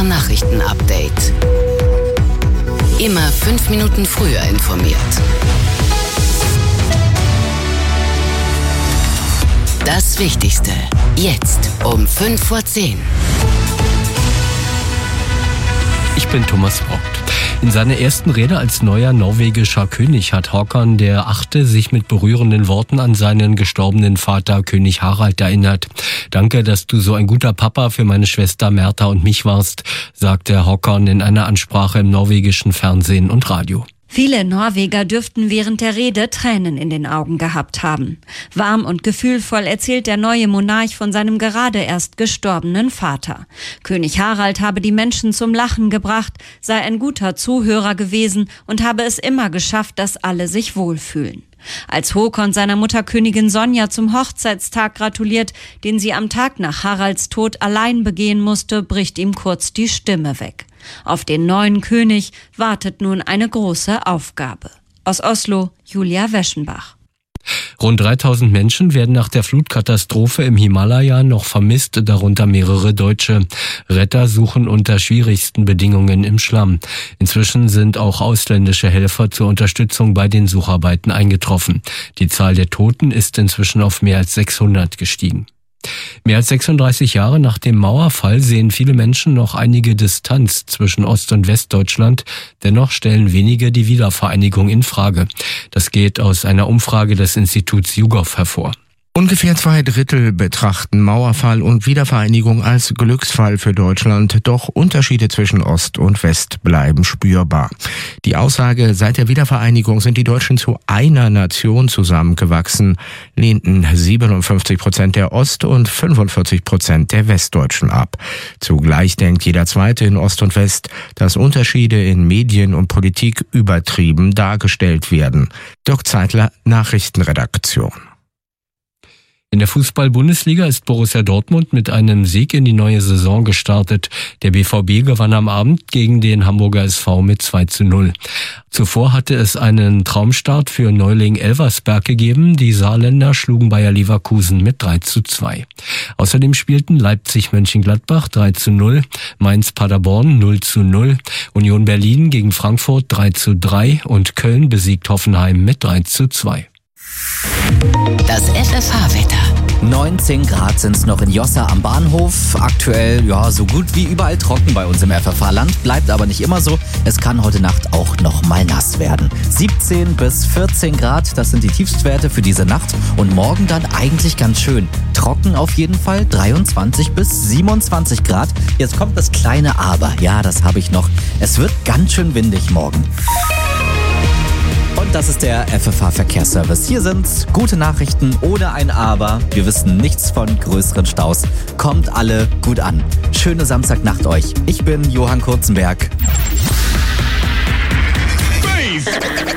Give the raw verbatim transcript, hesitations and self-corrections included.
F Nachrichten-Update. Immer fünf Minuten früher informiert. Das Wichtigste jetzt um fünf vor zehn. Ich bin Thomas Brockt. In seiner ersten Rede als neuer norwegischer König hat Håkon der Achte sich mit berührenden Worten an seinen gestorbenen Vater König Harald erinnert. Danke, dass du so ein guter Papa für meine Schwester Märtha und mich warst, sagte Håkon in einer Ansprache im norwegischen Fernsehen und Radio. Viele Norweger dürften während der Rede Tränen in den Augen gehabt haben. Warm und gefühlvoll erzählt der neue Monarch von seinem gerade erst gestorbenen Vater. König Harald habe die Menschen zum Lachen gebracht, sei ein guter Zuhörer gewesen und habe es immer geschafft, dass alle sich wohlfühlen. Als Håkon seiner Mutter Königin Sonja zum Hochzeitstag gratuliert, den sie am Tag nach Haralds Tod allein begehen musste, bricht ihm kurz die Stimme weg. Auf den neuen König wartet nun eine große Aufgabe. Aus Oslo, Julia Weschenbach. Rund dreitausend Menschen werden nach der Flutkatastrophe im Himalaya noch vermisst, darunter mehrere Deutsche. Retter suchen unter schwierigsten Bedingungen im Schlamm. Inzwischen sind auch ausländische Helfer zur Unterstützung bei den Sucharbeiten eingetroffen. Die Zahl der Toten ist inzwischen auf mehr als sechshundert gestiegen. Mehr als sechsunddreißig Jahre nach dem Mauerfall sehen viele Menschen noch einige Distanz zwischen Ost- und Westdeutschland. Dennoch stellen wenige die Wiedervereinigung in Frage. Das geht aus einer Umfrage des Instituts YouGov hervor. Ungefähr zwei Drittel betrachten Mauerfall und Wiedervereinigung als Glücksfall für Deutschland, doch Unterschiede zwischen Ost und West bleiben spürbar. Die Aussage, seit der Wiedervereinigung sind die Deutschen zu einer Nation zusammengewachsen, lehnten siebenundfünfzig Prozent der Ost- und fünfundvierzig Prozent der Westdeutschen ab. Zugleich denkt jeder Zweite in Ost und West, dass Unterschiede in Medien und Politik übertrieben dargestellt werden. Dirk Zeitler, Nachrichtenredaktion. In der Fußball-Bundesliga ist Borussia Dortmund mit einem Sieg in die neue Saison gestartet. Der B V B gewann am Abend gegen den Hamburger S V mit zwei zu null. Zuvor hatte es einen Traumstart für Neuling Elversberg gegeben. Die Saarländer schlugen Bayer Leverkusen mit drei zu zwei. Außerdem spielten Leipzig-Mönchengladbach drei zu null, Mainz-Paderborn null zu null, Union Berlin gegen Frankfurt drei zu drei und Köln besiegt Hoffenheim mit drei zu zwei. Das F F H-Wetter. neunzehn Grad sind es noch in Jossa am Bahnhof. Aktuell, ja, so gut wie überall trocken bei uns im F F H-Land. Bleibt aber nicht immer so. Es kann heute Nacht auch noch mal nass werden. siebzehn bis vierzehn Grad, das sind die Tiefstwerte für diese Nacht. Und morgen dann eigentlich ganz schön. Trocken auf jeden Fall, dreiundzwanzig bis siebenundzwanzig Grad. Jetzt kommt das kleine Aber. Ja, das habe ich noch. Es wird ganz schön windig morgen. Und das ist der F F H-Verkehrsservice. Hier sind gute Nachrichten ohne ein Aber. Wir wissen nichts von größeren Staus. Kommt alle gut an. Schöne Samstagnacht euch. Ich bin Johann Kurzenberg.